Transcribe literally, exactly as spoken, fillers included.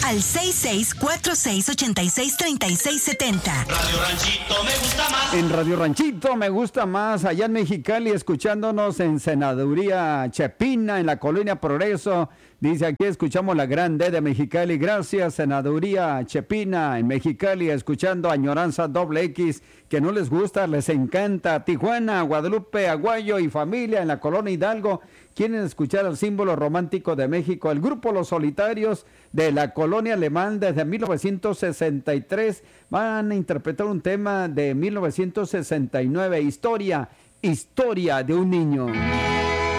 al seis seis cuatro seis ocho seis tres seis siete cero. Radio Ranchito me gusta más. En Radio Ranchito me gusta más, allá en Mexicali, escuchándonos en Senaduría Chepina, en la Colonia Progreso. Dice aquí, escuchamos la Gran D de Mexicali. Gracias, Senaduría Chepina, en Mexicali, escuchando Añoranza Doble X, que no les gusta, les encanta. Tijuana, Guadalupe, Aguayo y familia en la Colonia Hidalgo. Quieren escuchar el símbolo romántico de México. El grupo Los Solitarios de la Colonia Alemán desde mil novecientos sesenta y tres van a interpretar un tema de mil novecientos sesenta y nueve. Historia, historia de un niño.